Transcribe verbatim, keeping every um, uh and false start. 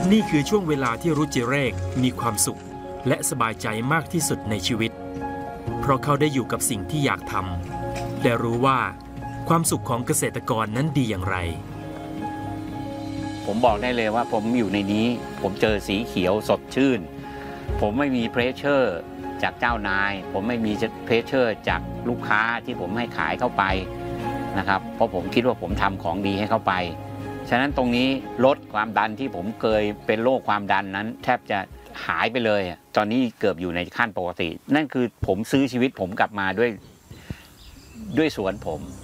นี่คือช่วงเวลาที่รุจิเรกมีความสุขและสบายใจมากที่สุดในชีวิตเพราะเขาได้อยู่กับสิ่งที่อยากทำและรู้ว่าความสุขของเกษตรกรนั้นดีอย่างไรผมบอกได้เลยว่าผมอยู่ในนี้ผมเจอสีเขียวสดชื่นผมไม่มีเพรสเชอร์จากเจ้านายผมไม่มีเพรสเชอร์จากลูกค้าที่ผมให้ขายเข้าไปนะครับเพราะผมคิดว่าผมทำของดีให้เข้าไปฉะนั้นตรงนี้ลดความดันที่ผมเคยเป็นโรคความดันนั้นแทบจะหายไปเลยตอนนี้เกือบอยู่ในขั้นปกตินั่นคือผมซื้อชีวิตผมกลับมาด้วยด้วยสวนผม